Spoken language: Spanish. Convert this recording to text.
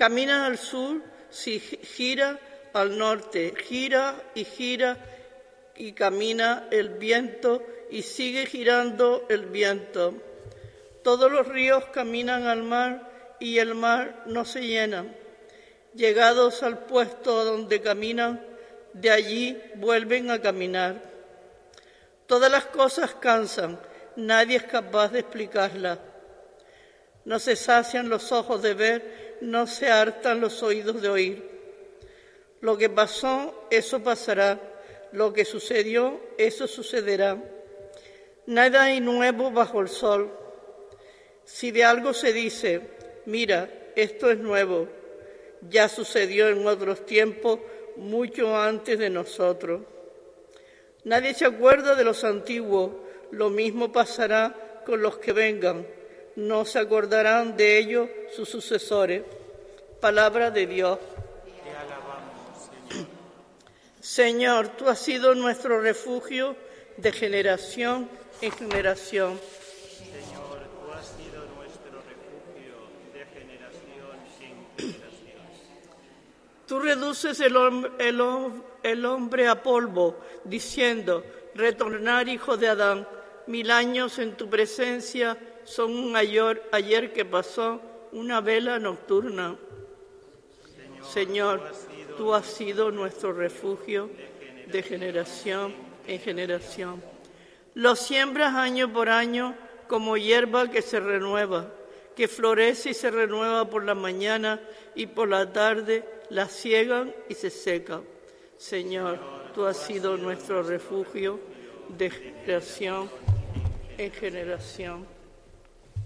Camina al sur, si gira al norte, gira y camina el viento y sigue girando el viento. Todos los ríos caminan al mar y el mar no se llena. Llegados al puesto donde caminan, de allí vuelven a caminar. Todas las cosas cansan, nadie es capaz de explicarlas. No se sacian los ojos de ver, no se hartan los oídos de oír. Lo que pasó, eso pasará. Lo que sucedió, eso sucederá. Nada hay nuevo bajo el sol. Si de algo se dice, mira, esto es nuevo, ya sucedió en otros tiempos, mucho antes de nosotros. Nadie se acuerda de los antiguos, lo mismo pasará con los que vengan. No se acordarán de ellos sus sucesores. Palabra de Dios. Te alabamos, Señor. Señor, tú has sido nuestro refugio de generación en generación. Señor, tú has sido nuestro refugio de generación en generación. Tú reduces el hombre a polvo, diciendo, retornar, hijo de Adán. 1000 años en tu presencia son un ayer que pasó, una vela nocturna. Señor, tú has sido nuestro refugio de generación en generación. Lo siembras año por año como hierba que se renueva, que florece y se renueva por la mañana y por la tarde la siegan y se seca. Señor, tú has sido nuestro refugio de generación en generación.